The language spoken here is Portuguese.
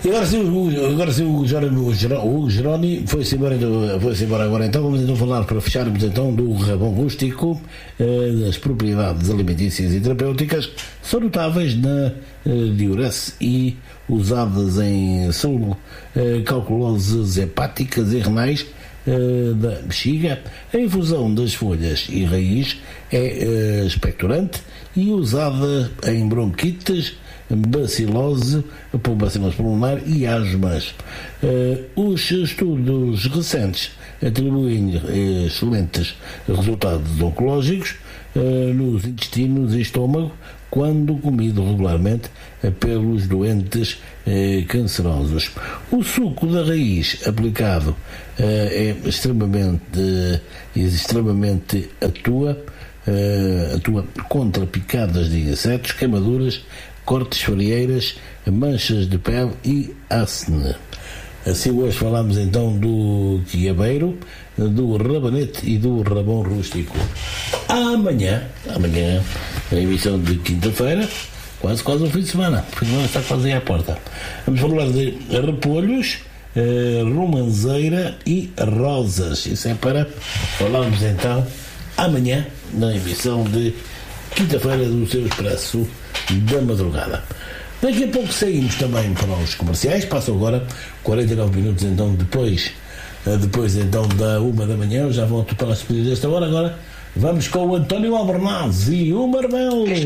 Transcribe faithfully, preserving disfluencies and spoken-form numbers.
E agora sim, o, agora sim o Jerónimo, o Hugo Jerónimo foi-se embora, foi-se embora agora então. Vamos então falar, para fecharmos então, do rabão rústico. Eh, das propriedades alimentícias e terapêuticas são notáveis na eh, diurese e usadas em saúde, eh, calculoses hepáticas e renais eh, da bexiga. A infusão das folhas e raiz é eh, expectorante e usada em bronquites, bacilose, bacilose pulmonar e asmas. Uh, os estudos recentes atribuem uh, excelentes resultados oncológicos uh, nos intestinos e estômago quando comido regularmente uh, pelos doentes uh, cancerosos. O suco da raiz aplicado uh, é extremamente, uh, extremamente atua, uh, atua contra picadas de insetos, queimaduras, cortes, farieiras, manchas de pele e acne. Assim hoje falamos então do quiabeiro, do rabanete e do rabão rústico. Amanhã, amanhã, na emissão de quinta-feira, quase quase o fim de semana, o fim de semana está quase aí à porta. Vamos falar de repolhos, eh, romanceira e rosas. Isso é para falarmos então amanhã, na emissão de quinta-feira do seu Expresso da Madrugada. Daqui a pouco saímos também para os comerciais. Passam agora quarenta e nove minutos então depois, depois então da uma da manhã. Eu já volto para as despedidas desta hora. Agora vamos com o António Albernaz e o Marmelo.